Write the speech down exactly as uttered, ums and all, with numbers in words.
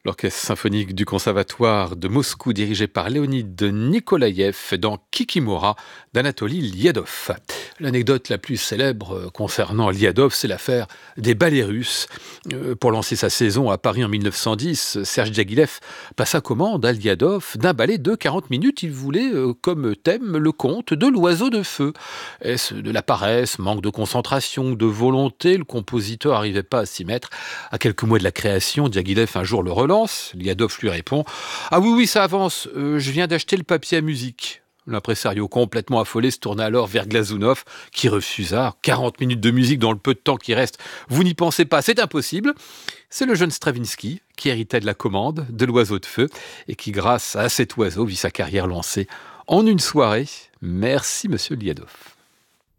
L'orchestre symphonique du conservatoire de Moscou, dirigé par Léonid Nikolaïev, dans Kikimora d'Anatoly Liadov. L'anecdote la plus célèbre concernant Liadov, c'est l'affaire des ballets russes. Euh, pour lancer sa saison à Paris en mille neuf cent dix, Serge Diaghilev passa commande à Liadov d'un ballet de quarante minutes. Il voulait euh, comme thème le conte de l'oiseau de feu. Est-ce de la paresse, manque de concentration, de volonté? Le compositeur n'arrivait pas à s'y mettre. À quelques mois de la création, Diaghilev un jour le relance. Liadov lui répond: «Ah oui, oui, ça avance, euh, je viens d'acheter le papier à musique.» L'impresario, complètement affolé, se tourna alors vers Glazunov, qui refusa. quarante minutes de musique dans le peu de temps qui reste, vous n'y pensez pas, c'est impossible. C'est le jeune Stravinsky qui héritait de la commande de l'oiseau de feu et qui, grâce à cet oiseau, vit sa carrière lancée en une soirée. Merci, monsieur Liadov.